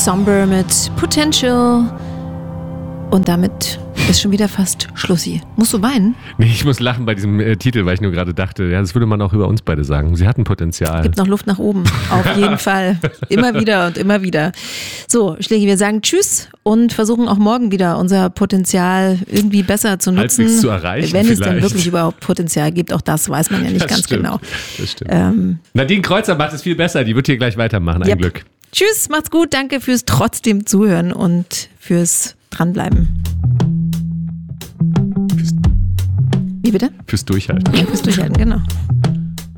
Somber mit Potential. Und damit ist schon wieder fast Schlussi. Musst du weinen? Nee, ich muss lachen bei diesem Titel, weil ich nur gerade dachte, ja, das würde man auch über uns beide sagen. Sie hatten Potenzial. Gibt noch Luft nach oben, auf jeden Fall. Immer wieder und immer wieder. So, Schlägi, wir sagen Tschüss und versuchen auch morgen wieder unser Potenzial irgendwie besser zu nutzen. Halbwegs zu erreichen wenn es vielleicht. denn wirklich überhaupt Potenzial gibt. Auch das weiß man ja nicht ganz stimmt, genau. Das stimmt. Nadine Kreuzer macht es viel besser. Die wird hier gleich weitermachen. Ein Glück. Tschüss, macht's gut. Danke fürs trotzdem Zuhören und fürs Dranbleiben. Wie bitte? Fürs Durchhalten. Ja, fürs Durchhalten, genau.